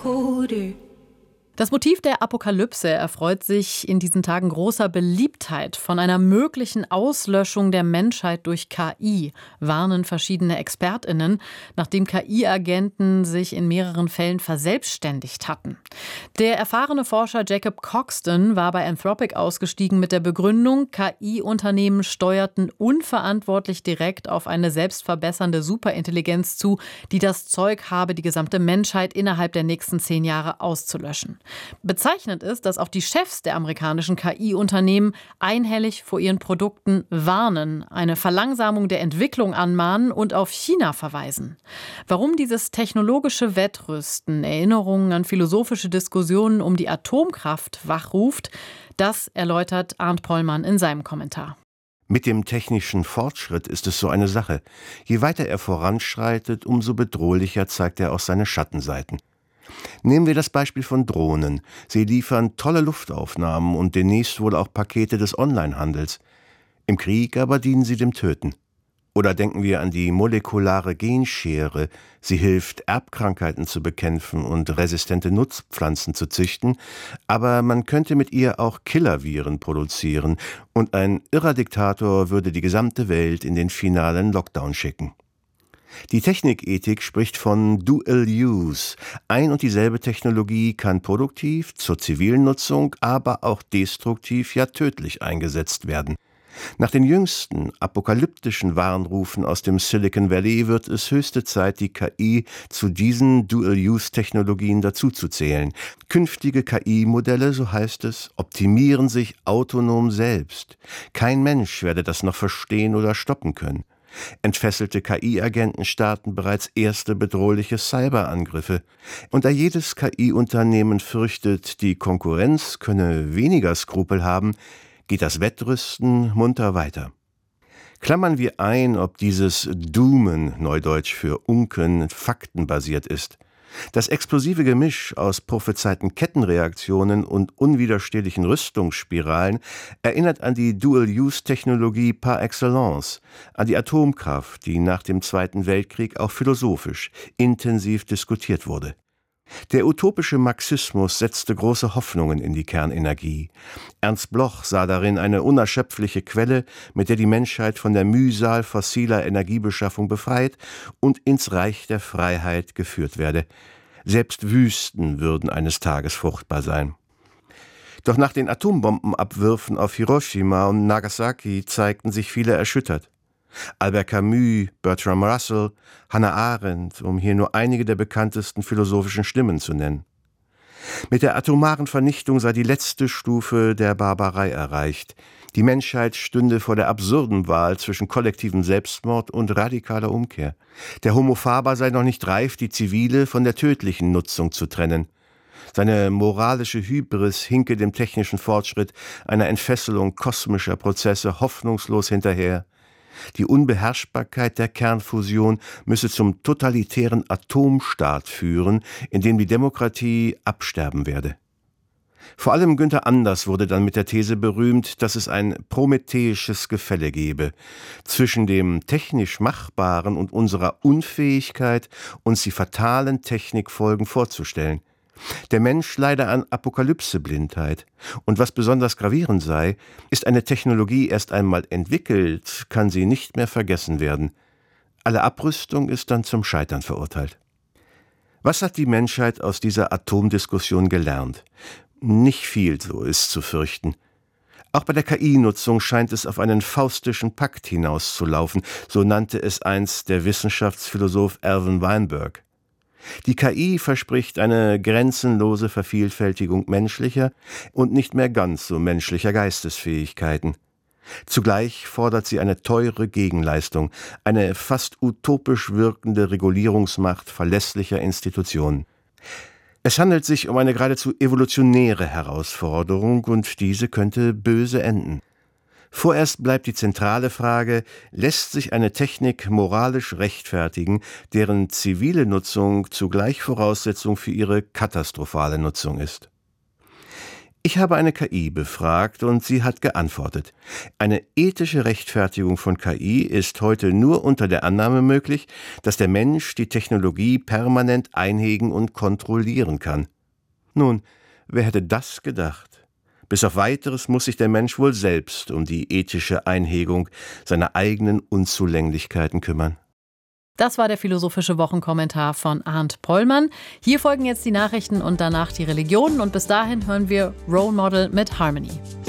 Das Motiv der Apokalypse erfreut sich in diesen Tagen großer Beliebtheit. Von einer möglichen Auslöschung der Menschheit durch KI warnen verschiedene ExpertInnen, nachdem KI-Agenten sich in mehreren Fällen verselbstständigt hatten. Der erfahrene Forscher Jacob Coxton war bei Anthropic ausgestiegen mit der Begründung, KI-Unternehmen steuerten unverantwortlich direkt auf eine selbstverbessernde Superintelligenz zu, die das Zeug habe, die gesamte Menschheit innerhalb der nächsten 10 Jahre auszulöschen. Bezeichnend ist, dass auch die Chefs der amerikanischen KI-Unternehmen einhellig vor ihren Produkten warnen, eine Verlangsamung der Entwicklung anmahnen und auf China verweisen. Warum dieses technologische Wettrüsten Erinnerungen an philosophische Diskussionen um die Atomkraft wachruft, das erläutert Arndt Pollmann in seinem Kommentar. Mit dem technischen Fortschritt ist es so eine Sache. Je weiter er voranschreitet, umso bedrohlicher zeigt er auch seine Schattenseiten. Nehmen wir das Beispiel von Drohnen. Sie liefern tolle Luftaufnahmen und demnächst wohl auch Pakete des Onlinehandels. Im Krieg aber dienen sie dem Töten. Oder denken wir an die molekulare Genschere. Sie hilft, Erbkrankheiten zu bekämpfen und resistente Nutzpflanzen zu züchten. Aber man könnte mit ihr auch Killerviren produzieren. Und ein irrer Diktator würde die gesamte Welt in den finalen Lockdown schicken. Die Technikethik spricht von Dual Use. Ein und dieselbe Technologie kann produktiv zur zivilen Nutzung, aber auch destruktiv, ja tödlich eingesetzt werden. Nach den jüngsten apokalyptischen Warnrufen aus dem Silicon Valley wird es höchste Zeit, die KI zu diesen Dual-Use-Technologien dazuzuzählen. Künftige KI-Modelle, so heißt es, optimieren sich autonom selbst. Kein Mensch werde das noch verstehen oder stoppen können. Entfesselte KI-Agenten starten bereits erste bedrohliche Cyberangriffe. Und da jedes KI-Unternehmen fürchtet, die Konkurrenz könne weniger Skrupel haben, geht das Wettrüsten munter weiter. Klammern wir ein, ob dieses Doomen, neudeutsch für Unken, faktenbasiert ist. Das explosive Gemisch aus prophezeiten Kettenreaktionen und unwiderstehlichen Rüstungsspiralen erinnert an die Dual-Use-Technologie par excellence, an die Atomkraft, die nach dem Zweiten Weltkrieg auch philosophisch intensiv diskutiert wurde. Der utopische Marxismus setzte große Hoffnungen in die Kernenergie. Ernst Bloch sah darin eine unerschöpfliche Quelle, mit der die Menschheit von der Mühsal fossiler Energiebeschaffung befreit und ins Reich der Freiheit geführt werde. Selbst Wüsten würden eines Tages fruchtbar sein. Doch nach den Atombombenabwürfen auf Hiroshima und Nagasaki zeigten sich viele erschüttert. Albert Camus, Bertrand Russell, Hannah Arendt, um hier nur einige der bekanntesten philosophischen Stimmen zu nennen. Mit der atomaren Vernichtung sei die letzte Stufe der Barbarei erreicht. Die Menschheit stünde vor der absurden Wahl zwischen kollektivem Selbstmord und radikaler Umkehr. Der Homo faber sei noch nicht reif, die zivile von der tödlichen Nutzung zu trennen. Seine moralische Hybris hinke dem technischen Fortschritt einer Entfesselung kosmischer Prozesse hoffnungslos hinterher. Die Unbeherrschbarkeit der Kernfusion müsse zum totalitären Atomstaat führen, in dem die Demokratie absterben werde. Vor allem Günther Anders wurde dann mit der These berühmt, dass es ein prometheisches Gefälle gebe zwischen dem technisch Machbaren und unserer Unfähigkeit, uns die fatalen Technikfolgen vorzustellen. Der Mensch leide an Apokalypseblindheit. Und was besonders gravierend sei, ist eine Technologie erst einmal entwickelt, kann sie nicht mehr vergessen werden. Alle Abrüstung ist dann zum Scheitern verurteilt. Was hat die Menschheit aus dieser Atomdiskussion gelernt? Nicht viel, so ist zu fürchten. Auch bei der KI-Nutzung scheint es auf einen faustischen Pakt hinauszulaufen, so nannte es einst der Wissenschaftsphilosoph Alvin Weinberg. Die KI verspricht eine grenzenlose Vervielfältigung menschlicher und nicht mehr ganz so menschlicher Geistesfähigkeiten. Zugleich fordert sie eine teure Gegenleistung, eine fast utopisch wirkende Regulierungsmacht verlässlicher Institutionen. Es handelt sich um eine geradezu evolutionäre Herausforderung und diese könnte böse enden. Vorerst bleibt die zentrale Frage, lässt sich eine Technik moralisch rechtfertigen, deren zivile Nutzung zugleich Voraussetzung für ihre katastrophale Nutzung ist? Ich habe eine KI befragt und sie hat geantwortet. Eine ethische Rechtfertigung von KI ist heute nur unter der Annahme möglich, dass der Mensch die Technologie permanent einhegen und kontrollieren kann. Nun, wer hätte das gedacht? Bis auf Weiteres muss sich der Mensch wohl selbst um die ethische Einhegung seiner eigenen Unzulänglichkeiten kümmern. Das war der philosophische Wochenkommentar von Arndt Pollmann. Hier folgen jetzt die Nachrichten und danach die Religionen. Und bis dahin hören wir Role Model mit Harmony.